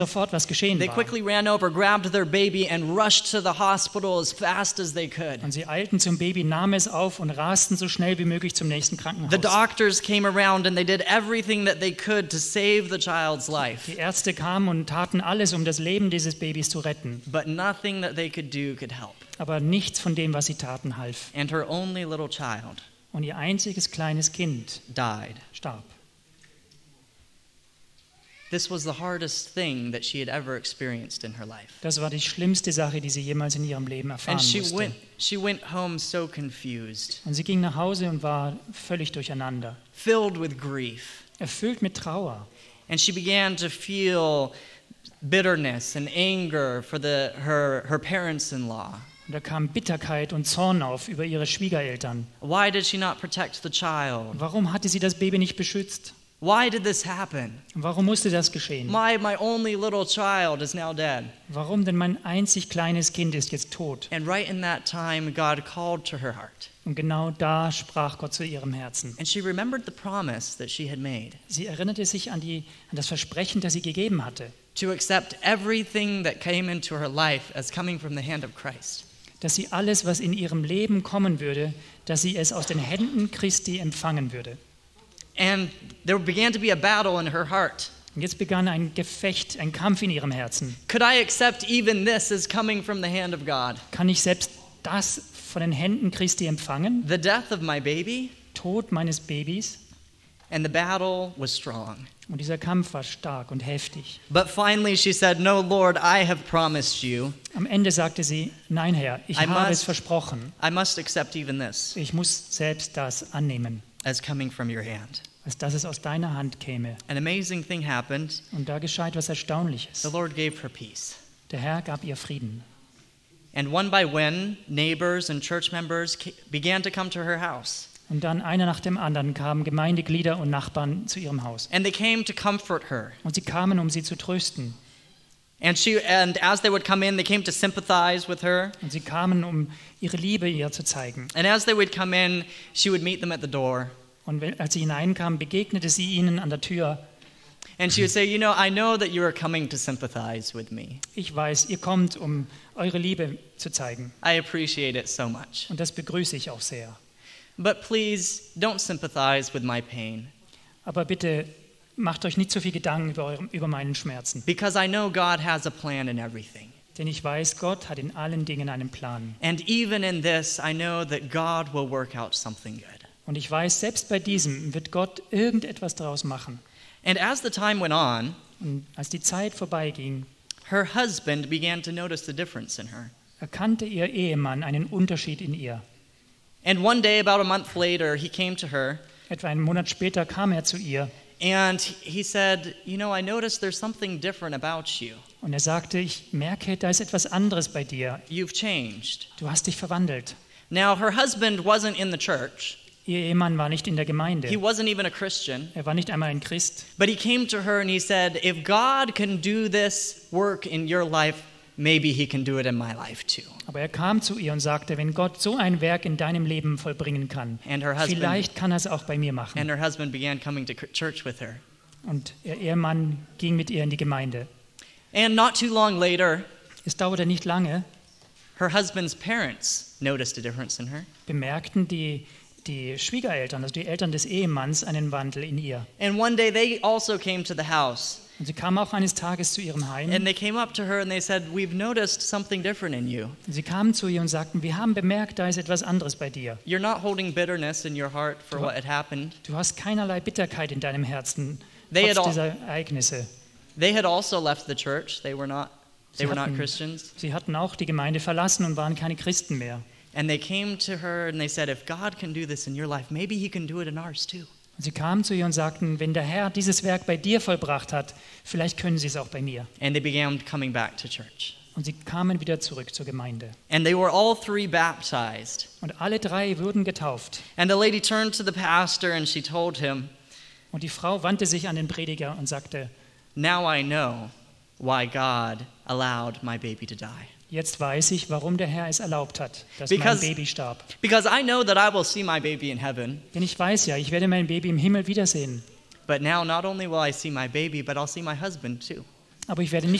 sofort, was geschehen They war. quickly ran over, grabbed their baby, and rushed to the hospital as fast as they could. Und sie eilten zum Baby, nahmen es auf und rasten so schnell wie möglich zum nächsten Krankenhaus. The doctors came around and they did everything that they could to save the child's life. Die Ärzte kamen und taten alles, um das Leben dieses Babys zu retten. But nothing that they could do could help. Aber nichts von dem, was sie taten, half. And her only little child Und ihr einziges kleines Kind died. starb. This was the hardest thing that she had ever experienced in her life. Das war die schlimmste Sache, die sie jemals in ihrem Leben erfahren And musste. she went home so confused, Und sie ging nach Hause und war völlig durcheinander, filled with grief. erfüllt mit Trauer. And she began to feel bitterness and anger for her parents-in-law. Und da kam Bitterkeit und Zorn auf über ihre Schwiegereltern. Why did she not protect the child? Warum hatte sie das Baby nicht beschützt? Why did this happen? Warum musste das geschehen? My only little child is now dead. Warum denn mein einzig kleines Kind ist jetzt tot? And right in that time, God called to her heart. Und genau da sprach Gott zu ihrem Herzen. And she remembered the promise that she had made Sie erinnerte sich an das Versprechen, das sie gegeben hatte, to accept everything that came into her life as coming from the hand of Christ. dass sie alles, was in ihrem Leben kommen würde, dass sie es aus den Händen Christi empfangen würde. And there began to be a battle in her heart. Und jetzt begann ein Gefecht, ein Kampf in ihrem Herzen. Could I accept even this as coming from the hand of God? Kann ich selbst das von den Händen Christi empfangen? The death of my baby? Tod meines Babys? And the battle was strong. Und dieser Kampf war stark und heftig. But finally she said, "No, Lord, I have promised you. Am Ende sagte sie, nein Herr, ich habe es versprochen. I must accept even this Ich muss selbst das annehmen, as coming from your hand." dass es aus deiner Hand käme. An amazing thing happened. Und da geschah etwas Erstaunliches. The Lord gave her peace. Der Herr gab ihr Frieden. And one by one, neighbors and church members began to come to her house. Und dann einer nach dem anderen kamen Gemeindeglieder und Nachbarn zu ihrem Haus. And they came to comfort her. Und sie kamen, um sie zu trösten. And as they would come in, they came to sympathize with her. Und sie kamen, um ihre Liebe ihr zu zeigen. And as they would come in, she would meet them at the door. Und als sie hineinkamen, begegnete sie ihnen an der Tür. And she would say, I know that you are coming to sympathize with me. Ich weiß, ihr kommt, um eure Liebe zu zeigen. I appreciate it so much. Und das begrüße ich auch sehr. But please don't sympathize with my pain. Aber bitte macht euch nicht so viel Gedanken über meinen Schmerzen. Because I know God has a plan in everything. Denn ich weiß, Gott hat in allen Dingen einen Plan. And even in this, I know that God will work out something good. Und ich weiß, selbst bei diesem wird Gott irgendetwas daraus machen. And as the time went on, Und als die Zeit vorbeiging, her husband began to notice the difference in her. erkannte ihr Ehemann einen Unterschied in ihr. And one day, about a month later, he came to her Etwa einen Monat später kam er zu ihr and he said, I noticed there's something different about you. und er sagte, ich merke, da ist etwas anderes bei dir. You've changed. Du hast dich verwandelt. Now, her husband wasn't in the church. Ihr Ehemann war nicht in der He Gemeinde. wasn't even a Christian. Er war nicht einmal ein Christ. But he came to her and he said, if God can do this work in your life, maybe he can do it in my life too. Aber er kam zu ihr und sagte, wenn Gott so ein Werk in deinem Leben vollbringen kann, And her husband, vielleicht kann er es auch bei mir machen. and her husband began coming to church with her. Und ihr Ehemann ging mit ihr in die Gemeinde. And not too long later, Es dauerte nicht lange, her husband's parents noticed a difference in her. bemerkten die Schwiegereltern, also die Eltern des Ehemanns, einen Wandel in ihr. And one day they also came to the house. Und sie kamen auch eines Tages zu ihrem Heim. And they came up to her and they said, we've noticed something different in you. Sie kamen zu ihr und sagten, wir haben bemerkt, da ist etwas anderes bei dir. You're not holding bitterness in your heart for what had happened. Du hast keinerlei Bitterkeit in deinem Herzen, They trotz had dieser Ereignisse. They had also left the church. They were not hatten- Christians. Sie hatten auch die Gemeinde verlassen und waren keine Christen mehr. And they came to her and they said, if God can do this in your life, maybe he can do it in ours too. Und sie kamen zu ihr und sagten, wenn der Herr dieses Werk bei dir vollbracht hat, vielleicht können sie es auch bei mir. And they began coming back to church. Und sie kamen wieder zurück zur Gemeinde. And they were all three baptized. Und alle drei wurden getauft. And the lady turned to the pastor and she told him, Und die Frau wandte sich an den Prediger und sagte, now I know why God allowed my baby to die. jetzt weiß ich, warum der Herr es erlaubt hat, dass mein Because- Baby starb. Because I know that I will see my baby in heaven, Denn ich weiß ja, ich werde mein Baby im Himmel wiedersehen. but now not only will I see my baby, but I'll see my husband too. aber ich werde